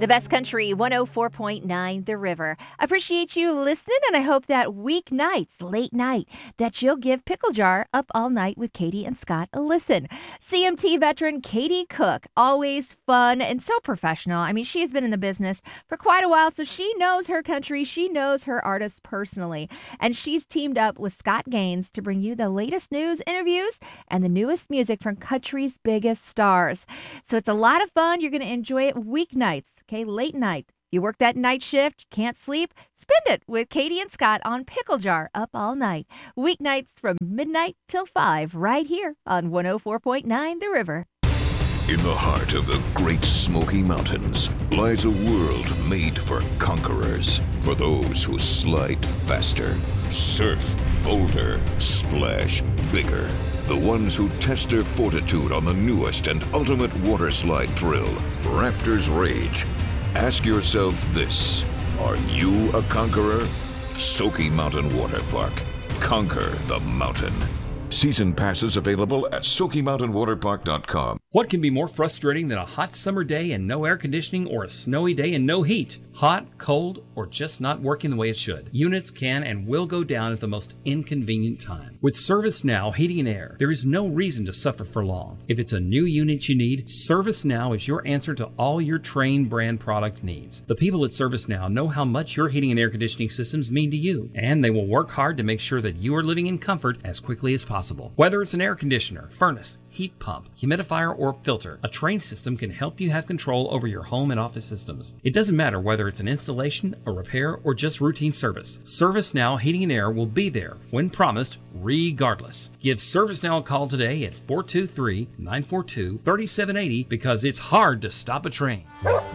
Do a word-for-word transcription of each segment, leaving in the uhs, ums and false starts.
The best country, one oh four point nine The River. Appreciate you listening, and I hope that weeknights, late night, that you'll give Pickle Jar Up All Night with Katie and Scott a listen. C M T veteran Katie Cook, always fun and so professional. I mean, she's been in the business for quite a while, so she knows her country. She knows her artists personally. And she's teamed up with Scott Gaines to bring you the latest news, interviews, and the newest music from country's biggest stars. So it's a lot of fun. You're going to enjoy it weeknights, okay, late night. You work that night shift, you can't sleep, spend it with Katie and Scott on Pickle Jar Up All Night. Weeknights from midnight till five, right here on one oh four point nine The River. In the heart of the Great Smoky Mountains lies a world made for conquerors, for those who slide faster, surf bolder, splash bigger. The ones who test their fortitude on the newest and ultimate water slide thrill, Rafters Rage. Ask yourself this: are you a conqueror? Smoky Mountain Water Park. Conquer the mountain. Season passes available at smoky mountain water park dot com. What can be more frustrating than a hot summer day and no air conditioning, or a snowy day and no heat? Hot, cold, or just not working the way it should? Units can and will go down at the most inconvenient time. With ServiceNow Heating and Air, there is no reason to suffer for long. If it's a new unit you need, ServiceNow is your answer to all your Trane brand product needs. The people at ServiceNow know how much your heating and air conditioning systems mean to you, and they will work hard to make sure that you are living in comfort as quickly as possible. Whether it's an air conditioner, furnace, heat pump, humidifier, or filter, a Trane system can help you have control over your home and office systems. It doesn't matter whether it's an installation, a repair, or just routine service. ServiceNow Heating and Air will be there when promised, regardless. Give ServiceNow a call today at four two three, nine four two, three seven eight zero because it's hard to stop a train.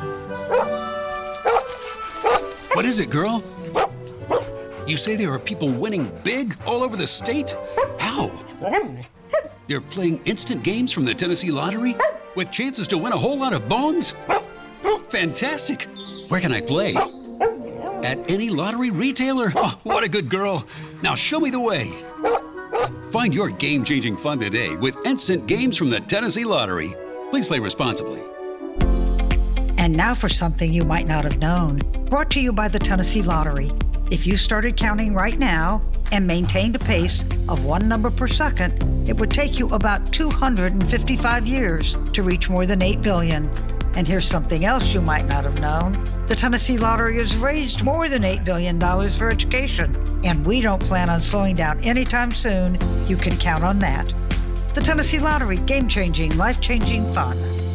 What is it, girl? You say there are people winning big all over the state? How? They're playing instant games from the Tennessee Lottery with chances to win a whole lot of bones? Fantastic! Where can I play? At any lottery retailer? Oh, what a good girl. Now show me the way. Find your game-changing fun today with instant games from the Tennessee Lottery. Please play responsibly. And now for something you might not have known. Brought to you by the Tennessee Lottery. If you started counting right now and maintained a pace of one number per second, it would take you about two hundred fifty-five years to reach more than eight billion. And here's something else you might not have known. The Tennessee Lottery has raised more than eight billion dollars for education, and we don't plan on slowing down anytime soon. You can count on that. The Tennessee Lottery, game-changing, life-changing fun.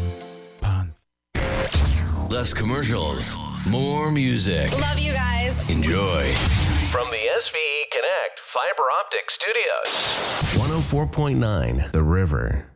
Less commercials, more music. Love you guys. Enjoy. From the S V E Connect Fiber Optic Studios. one oh four point nine The River.